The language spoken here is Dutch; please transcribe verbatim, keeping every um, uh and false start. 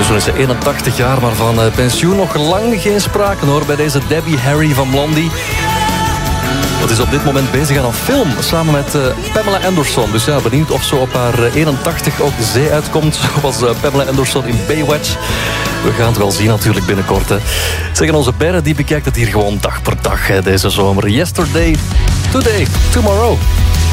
Intussen is ze eenentachtig jaar, maar van uh, pensioen nog lang geen sprake hoor. Bij deze Debbie Harry van Blondie. Dat is op dit moment bezig aan een film samen met uh, Pamela Anderson. Dus ja, benieuwd of ze op haar uh, eenentachtig ook de zee uitkomt. Zoals uh, Pamela Anderson in Baywatch. We gaan het wel zien natuurlijk binnenkort. Hè. Zeggen onze Berre, die bekijkt het hier gewoon dag per dag hè, deze zomer. Yesterday, today, tomorrow.